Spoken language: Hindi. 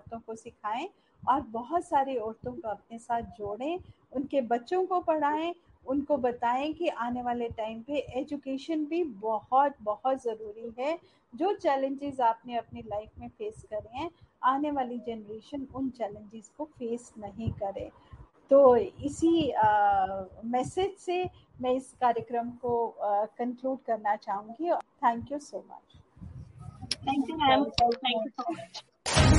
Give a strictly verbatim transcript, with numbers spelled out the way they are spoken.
औरतों को सिखाएं और बहुत सारी औरतों को अपने साथ जोड़ें, उनके बच्चों को पढ़ाएं, उनको बताएं कि आने वाले टाइम पे एजुकेशन भी बहुत बहुत ज़रूरी है। जो चैलेंजेस आपने अपनी लाइफ में फेस करे हैं, आने वाली जनरेशन उन चैलेंजेस को फेस नहीं करे। तो इसी मैसेज से मैं इस कार्यक्रम को कंक्लूड करना चाहूँगी। Thank you so much. Thank you ma'am, thank you so much.